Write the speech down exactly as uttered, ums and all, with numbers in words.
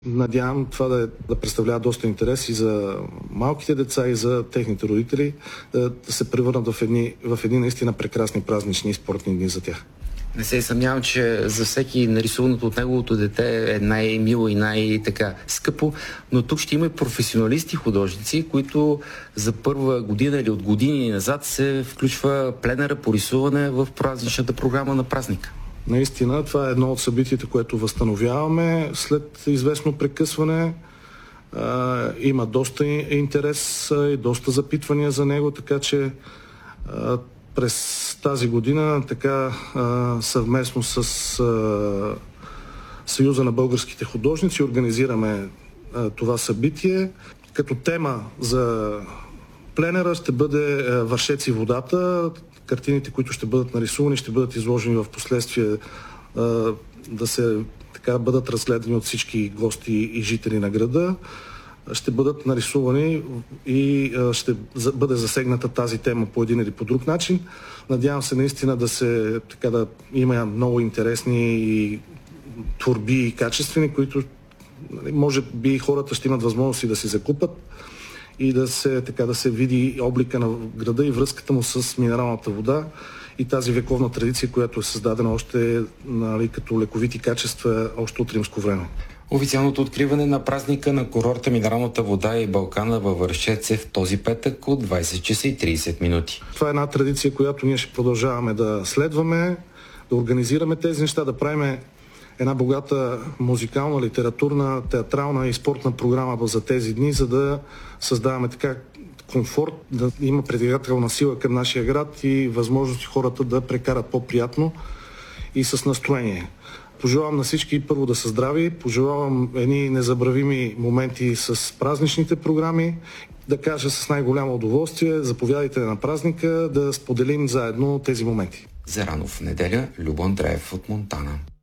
Надявам това да, е, да представлява доста интерес и за малките деца, и за техните родители, да, да се превърнат в едни, в едни наистина прекрасни празнични и спортни дни за тях. Не се съмнявам, че за всеки нарисуваното от неговото дете е най-мило и най-така скъпо, но тук ще има и професионалисти художници, които за първа година или от години назад се включва пленера по рисуване в празничната програма на празника. Наистина, това е едно от събитията, което възстановяваме след известно прекъсване. А, има доста интерес и доста запитвания за него, така че а, през тази година така а, съвместно с а, Съюза на българските художници организираме а, това събитие. Като тема за пленера ще бъде а, Вършеци водата. Картините, които ще бъдат нарисувани, ще бъдат изложени в последствие а, да се така бъдат разгледани от всички гости и жители на града. Ще бъдат нарисувани и а, ще бъде засегната тази тема по един или по друг начин. Надявам се наистина да се така да има много интересни и творби и качествени, които може би хората ще имат възможност и да си закупат и да се, така, да се види облика на града и връзката му с минералната вода и тази вековна традиция, която е създадена още, нали, като лековити качества още от римско време. Официалното откриване на празника на курорта Минералната вода и Балкана във Вършец е в този петък от двайсет часа и трийсет минути. Това е една традиция, която ние ще продължаваме да следваме, да организираме тези неща, да правим една богата музикална, литературна, театрална и спортна програма за тези дни, за да създаваме така комфорт, да има притегателна сила към нашия град и възможности хората да прекарат по-приятно и с настроение. Пожелавам на всички първо да са здрави, пожелавам едни незабравими моменти с празничните програми, да кажа с най-голямо удоволствие, заповядайте на празника, да споделим заедно тези моменти. За рано в неделя, Любо Андреев от Монтана.